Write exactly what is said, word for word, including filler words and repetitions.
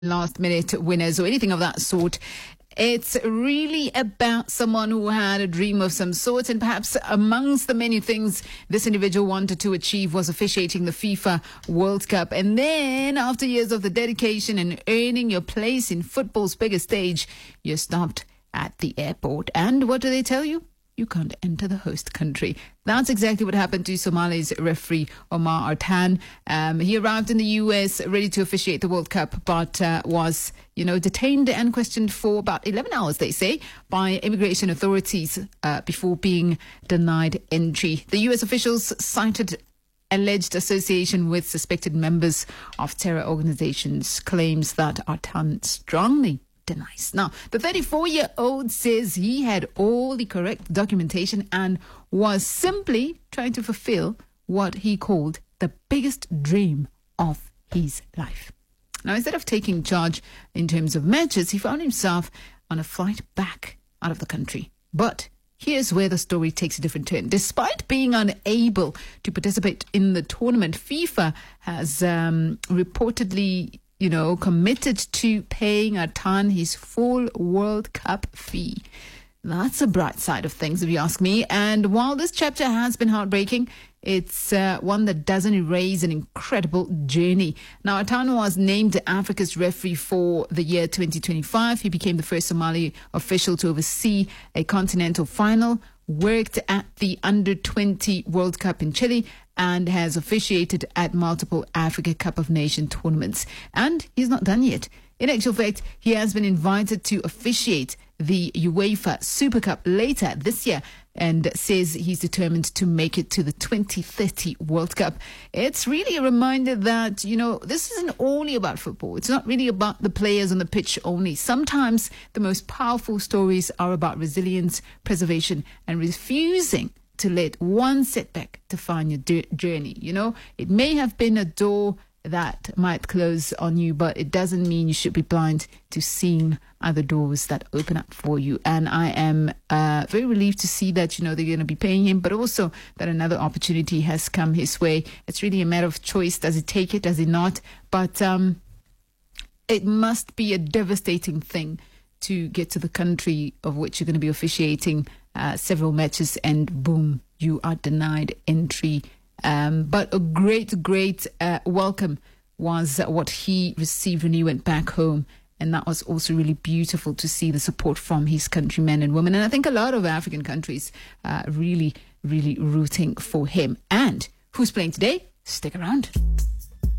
last minute winners or anything of that sort. It's really about someone who had a dream of some sort, and perhaps amongst the many things this individual wanted to achieve was officiating the FIFA World Cup. And then after years of the dedication and earning your place in football's biggest stage, you're stopped at the airport. And what do they tell you? You can't enter the host country. That's exactly what happened to Somali's referee Omar Artan. Um, he arrived in the U S ready to officiate the World Cup, but uh, was, you know, detained and questioned for about eleven hours, they say, by immigration authorities uh, before being denied entry. The U S officials cited alleged association with suspected members of terror organizations, claims that Artan strongly denies. Now, the thirty-four-year-old says he had all the correct documentation and was simply trying to fulfill what he called the biggest dream of his life. Now, instead of taking charge in terms of matches, he found himself on a flight back out of the country. But here's where the story takes a different turn. Despite being unable to participate in the tournament, FIFA has um, reportedly you know, committed to paying Artan his full World Cup fee. That's a bright side of things, if you ask me. And while this chapter has been heartbreaking, it's uh, one that doesn't erase an incredible journey. Now, Artan was named Africa's referee for the year twenty twenty-five. He became the first Somali official to oversee a continental final, worked at the under twenty World Cup in Chile, and has officiated at multiple Africa Cup of Nations tournaments. And he's not done yet. In actual fact, he has been invited to officiate the UEFA Super Cup later this year and says he's determined to make it to the twenty thirty World Cup. It's really a reminder that, you know, this isn't only about football. It's not really about the players on the pitch only. Sometimes the most powerful stories are about resilience, preservation, and refusing to let one setback define your journey. You know, it may have been a door that might close on you, but it doesn't mean you should be blind to seeing other doors that open up for you. And I am uh, very relieved to see that, you know, they're going to be paying him, but also that another opportunity has come his way. It's really a matter of choice. Does he take it? Does he not? But um, it must be a devastating thing to get to the country of which you're going to be officiating uh, several matches, and boom, you are denied entry. Um, but a great, great uh, welcome was uh, what he received when he went back home. And that was also really beautiful to see the support from his countrymen and women. And I think a lot of African countries uh, really, really rooting for him. And who's playing today? Stick around.